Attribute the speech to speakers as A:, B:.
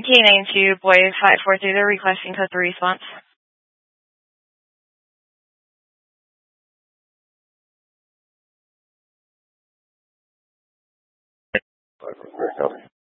A: ETA92, boy 543, they're requesting code 3 response.
B: Very healthy.